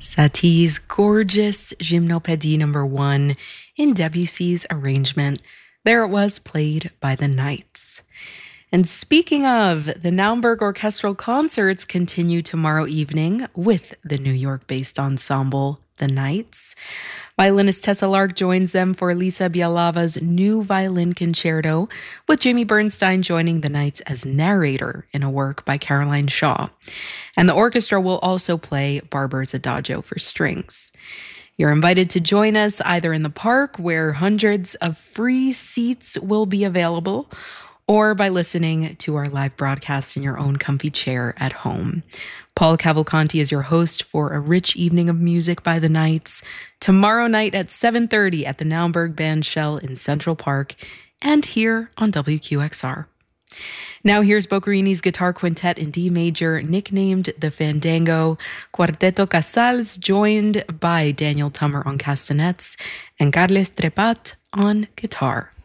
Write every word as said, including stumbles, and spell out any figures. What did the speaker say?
Satie's gorgeous Gymnopédie number one in Debussy's arrangement. There it was, played by the Knights. And speaking of, the Naumburg Orchestral Concerts continue tomorrow evening with the New York-based ensemble, the Knights. Violinist Tessa Lark joins them for Lisa Bialava's new violin concerto, with Jamie Bernstein joining the Knights as narrator in a work by Caroline Shaw. And the orchestra will also play Barber's Adagio for strings. You're invited to join us either in the park, where hundreds of free seats will be available, or by listening to our live broadcast in your own comfy chair at home. Paul Cavalcanti is your host for a rich evening of music by the Knights, tomorrow night at seven thirty at the Naumburg Bandshell in Central Park, and here on W Q X R. Now here's Boccherini's guitar quintet in D major, nicknamed the Fandango, Quarteto Casals, joined by Daniel Tummer on castanets and Carles Trepat on guitar.